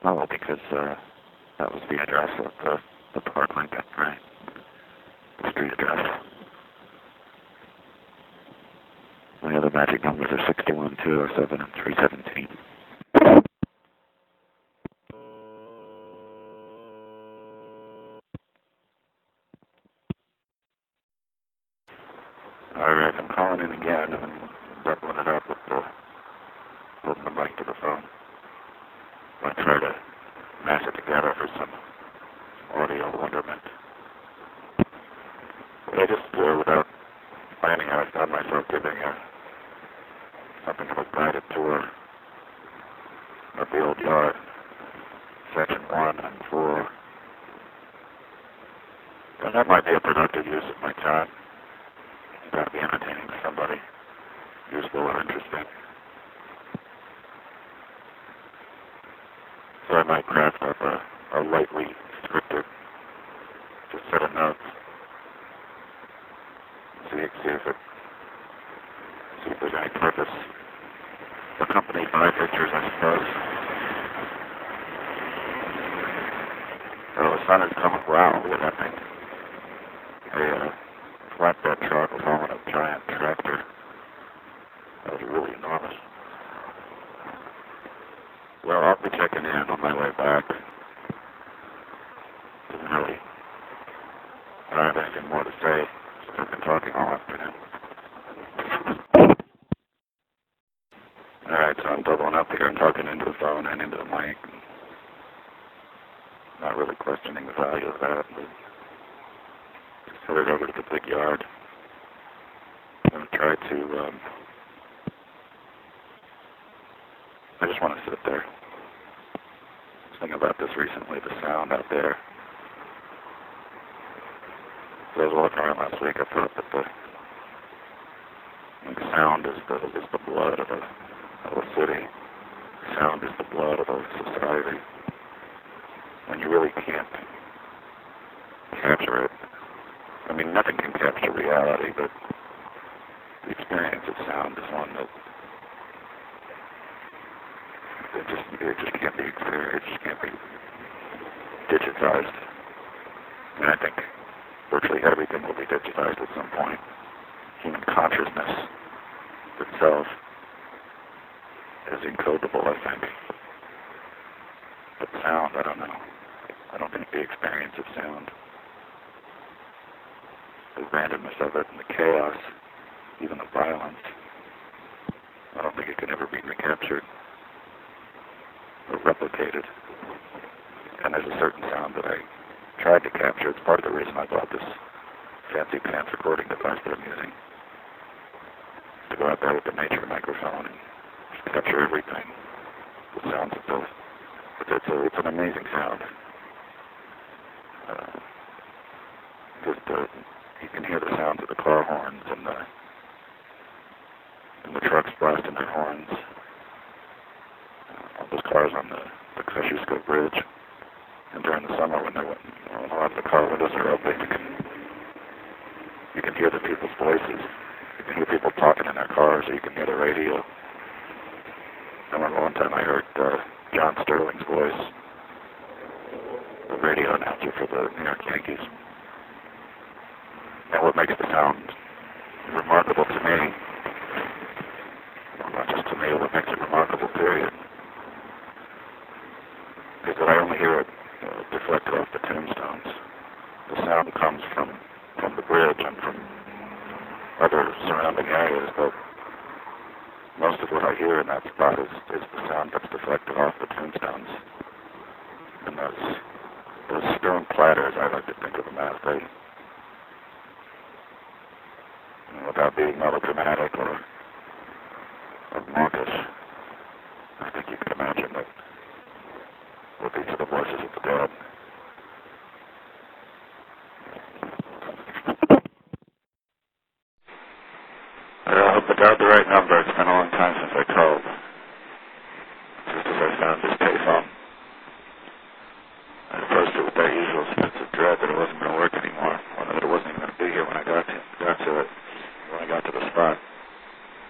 Oh, because that was the address of the Park Lincoln, right? The street address. The other magic numbers are 61, 207, and 317. Alright, I'm calling in again and doubling it up with putting the mic to the phone. I'll try to mash it together for some audio wonderment. But I just, without planning, I found myself giving something of a guided tour of the old yard, section 1 and 4. And that might be a productive use of my time. That'd be entertaining to somebody, useful or interesting. So I might craft up a lightly scripted just set of notes. See if there's any purpose. Accompanied by pictures, I suppose. Oh, the sun is coming. Wow, look at that thing. A flatbed truck was hauling a giant tractor. That was really enormous. Well, I'll be checking in on my way back. Didn't really have anything more to say. I've been talking all afternoon. Alright, so I'm doubling up here and talking into the phone and into the mic. Not really questioning the value of that, but just headed over to the big yard. I'm going to try to, I just want to sit there. I was thinking about this recently, the sound out there. So I was walking around last week, I thought that the sound is the blood of a city. Sound is the blood of a society. When you really can't capture it. I mean, nothing can capture reality, but the experience of sound is one that it just can't be experienced. It just can't be digitized. And I think virtually everything will be digitized at some point. Human consciousness itself is encodable, I think. But sound, I don't know. I don't think the experience of sound, the randomness of it and the chaos, even the violence, I don't think it can ever be recaptured or replicated. And there's a certain sound that I tried to capture. It's part of the reason I bought this fancy pants recording device that I'm using. To go out there with the nature microphone and just capture everything. The sounds of those. It's an amazing sound. You can hear the sounds of the car horns and the trucks blasting their horns. All those cars on the Kosciuszko Bridge. And during the summer when a lot of the car windows are open, you can hear the people's voices. You can hear people talking in their cars, or you can hear the radio. I remember one time I heard John Sterling's voice, the radio announcer for the New York Yankees. And what makes the sound remarkable to me, well, not just to me, what makes it remarkable, period, is that I only hear it deflected off the tombstones. The sound comes from the bridge and from other surrounding areas, but most of what I hear in that spot is the sound that's deflected off the tombstones. And those stone platters, I like to think of them as, without being melodramatic or mawkish, I think you can imagine that with each of the voices of the dead,